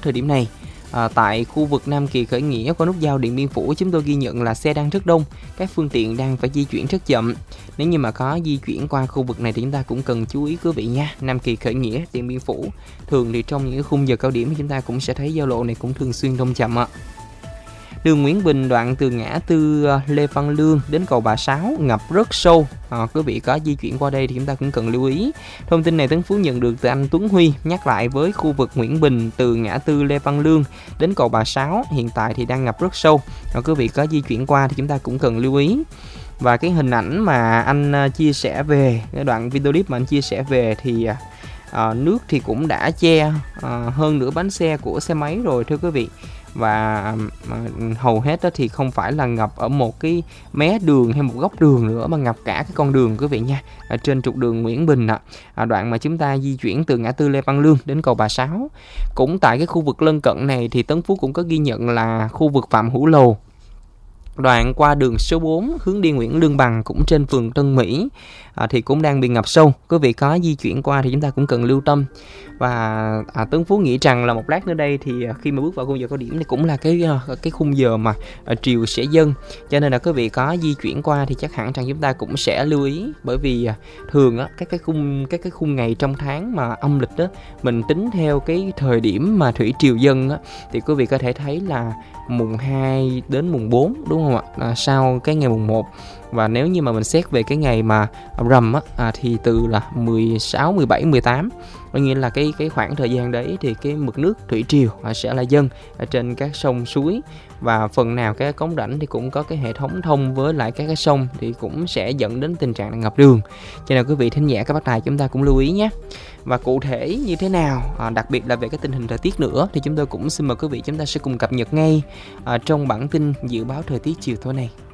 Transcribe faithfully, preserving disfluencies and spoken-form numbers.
thời điểm này. À, tại khu vực Nam Kỳ khởi nghĩa qua nút giao Điện Biên Phủ, chúng tôi ghi nhận là xe đang rất đông, các phương tiện đang phải di chuyển rất chậm. Nếu như mà có di chuyển qua khu vực này thì chúng ta cũng cần chú ý quý vị nha. Nam Kỳ khởi nghĩa, Điện Biên Phủ, thường thì trong những khung giờ cao điểm thì chúng ta cũng sẽ thấy giao lộ này cũng thường xuyên đông chậm ạ. Đường Nguyễn Bình đoạn từ ngã tư Lê Văn Lương đến cầu Bà Sáu ngập rất sâu. À, quý vị có di chuyển qua đây thì chúng ta cũng cần lưu ý. Thông tin này Tấn Phú nhận được từ anh Tuấn Huy. Nhắc lại với khu vực Nguyễn Bình từ ngã tư Lê Văn Lương đến cầu Bà Sáu hiện tại thì đang ngập rất sâu. À, quý vị có di chuyển qua thì chúng ta cũng cần lưu ý. Và cái hình ảnh mà anh chia sẻ về, cái đoạn video clip mà anh chia sẻ về thì à, nước thì cũng đã che à, hơn nửa bánh xe của xe máy rồi thưa quý vị. Và hầu hết thì không phải là ngập ở một cái mé đường hay một góc đường nữa mà ngập cả cái con đường quý vị nha. Ở trên trục đường Nguyễn Bình ạ, à, đoạn mà chúng ta di chuyển từ ngã tư Lê Văn Lương đến cầu Bà Sáu. Cũng tại cái khu vực lân cận này thì Tấn Phú cũng có ghi nhận là khu vực Phạm Hữu Lầu, đoạn qua đường số bốn hướng đi Nguyễn Lương Bằng cũng trên phường Tân Mỹ à, thì cũng đang bị ngập sâu. Quý vị có di chuyển qua thì chúng ta cũng cần lưu tâm. Và à, Tấn Phú nghĩ rằng là một lát nữa đây thì khi mà bước vào khung giờ cao điểm thì cũng là cái cái khung giờ mà à, triều sẽ dâng, cho nên là quý vị có di chuyển qua thì chắc hẳn rằng chúng ta cũng sẽ lưu ý. Bởi vì à, thường á các cái khung các cái khung ngày trong tháng mà âm lịch đó mình tính theo cái thời điểm mà thủy triều dâng á, thì quý vị có thể thấy là mùng hai đến mùng bốn đúng không ạ, à, sau cái ngày mùng một. Và nếu như mà mình xét về cái ngày mà rằm á, à, thì từ là mười sáu, mười bảy, mười tám, có nghĩa là cái cái khoảng thời gian đấy thì cái mực nước thủy triều à, sẽ là dâng ở trên các sông suối, và phần nào cái cống rãnh thì cũng có cái hệ thống thông với lại các cái sông thì cũng sẽ dẫn đến tình trạng là ngập đường. Cho nên quý vị thính giả các bác tài chúng ta cũng lưu ý nhé. Và cụ thể như thế nào, à, đặc biệt là về cái tình hình thời tiết nữa thì chúng tôi cũng xin mời quý vị chúng ta sẽ cùng cập nhật ngay à, trong bản tin dự báo thời tiết chiều tối nay.